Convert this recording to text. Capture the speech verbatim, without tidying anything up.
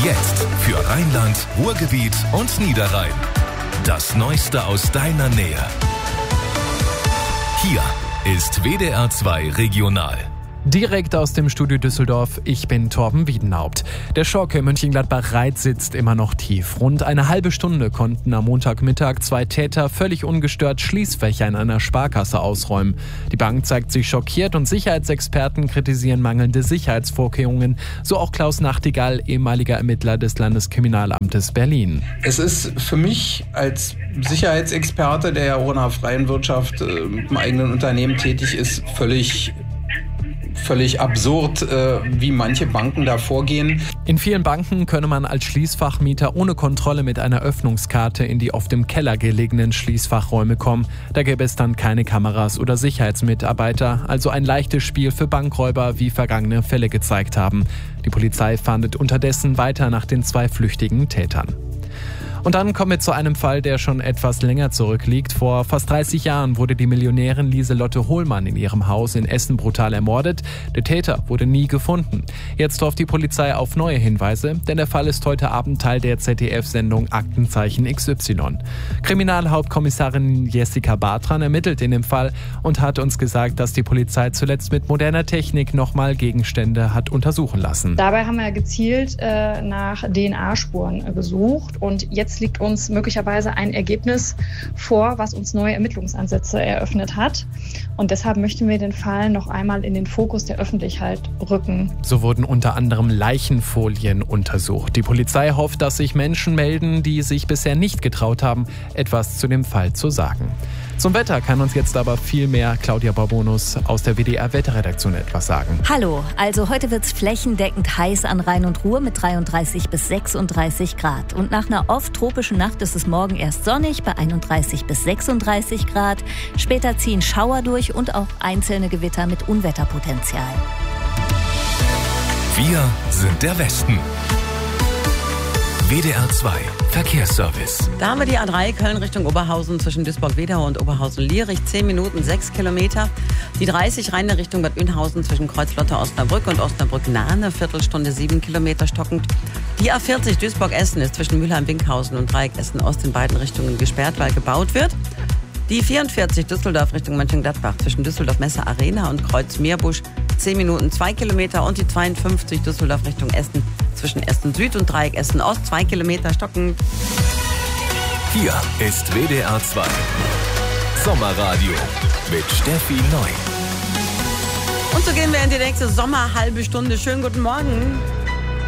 Jetzt für Rheinland, Ruhrgebiet und Niederrhein. Das Neueste aus deiner Nähe. Hier ist W D R zwei Regional. Direkt aus dem Studio Düsseldorf, ich bin Torben Wiedenhaupt. Der Schock in Mönchengladbach-Reit sitzt immer noch tief. Rund eine halbe Stunde konnten am Montagmittag zwei Täter völlig ungestört Schließfächer in einer Sparkasse ausräumen. Die Bank zeigt sich schockiert und Sicherheitsexperten kritisieren mangelnde Sicherheitsvorkehrungen. So auch Klaus Nachtigall, ehemaliger Ermittler des Landeskriminalamtes Berlin. Es ist für mich als Sicherheitsexperte, der ja auch in der freien Wirtschaft äh, mit einem eigenen Unternehmen tätig ist, völlig Völlig absurd, äh, wie manche Banken da vorgehen. In vielen Banken könne man als Schließfachmieter ohne Kontrolle mit einer Öffnungskarte in die oft im Keller gelegenen Schließfachräume kommen. Da gäbe es dann keine Kameras oder Sicherheitsmitarbeiter, also ein leichtes Spiel für Bankräuber, wie vergangene Fälle gezeigt haben. Die Polizei fahndet unterdessen weiter nach den zwei flüchtigen Tätern. Und dann kommen wir zu einem Fall, der schon etwas länger zurückliegt. Vor fast dreißig Jahren wurde die Millionärin Lieselotte Hohlmann in ihrem Haus in Essen brutal ermordet. Der Täter wurde nie gefunden. Jetzt hofft die Polizei auf neue Hinweise, denn der Fall ist heute Abend Teil der Z D F-Sendung Aktenzeichen X Y. Kriminalhauptkommissarin Jessica Bartran ermittelt in dem Fall und hat uns gesagt, dass die Polizei zuletzt mit moderner Technik nochmal Gegenstände hat untersuchen lassen. Dabei haben wir gezielt äh, nach D N A-Spuren äh, gesucht und jetzt liegt uns möglicherweise ein Ergebnis vor, was uns neue Ermittlungsansätze eröffnet hat. Und deshalb möchten wir den Fall noch einmal in den Fokus der Öffentlichkeit rücken. So wurden unter anderem Leichenfolien untersucht. Die Polizei hofft, dass sich Menschen melden, die sich bisher nicht getraut haben, etwas zu dem Fall zu sagen. Zum Wetter kann uns jetzt aber viel mehr Claudia Barbonus aus der W D R-Wetterredaktion etwas sagen. Hallo, also heute wird es flächendeckend heiß an Rhein und Ruhr mit dreiunddreißig bis sechsunddreißig Grad. Und nach einer oft tropischen Nacht ist es morgen erst sonnig bei einunddreißig bis sechsunddreißig Grad. Später ziehen Schauer durch und auch einzelne Gewitter mit Unwetterpotenzial. Wir sind der Westen. W D R zwei Verkehrsservice. Da haben wir die A drei Köln Richtung Oberhausen zwischen Duisburg-Wedau und Oberhausen-Lierich. zehn Minuten, sechs Kilometer. Die dreißig Rhein Richtung Bad Oeynhausen zwischen Kreuzlotter-Osnabrück und Osnabrück-Nahe eine Viertelstunde, sieben Kilometer stockend. Die A vierzig Duisburg-Essen ist zwischen Mülheim-Winkhausen und Dreieck Essen-Ost in beiden Richtungen gesperrt, weil gebaut wird. Die vierundvierzig Düsseldorf Richtung Mönchengladbach zwischen Düsseldorf-Messe Arena und Kreuz-Meerbusch zehn Minuten, zwei Kilometer. Und die zweiundfünfzig Düsseldorf Richtung Essen zwischen Essen Süd und Dreieck Essen Ost zwei Kilometer stockend. Hier ist W D R zwei Sommerradio mit Steffi Neu. Und so gehen wir in die nächste Sommerhalbe Stunde. Schönen guten Morgen.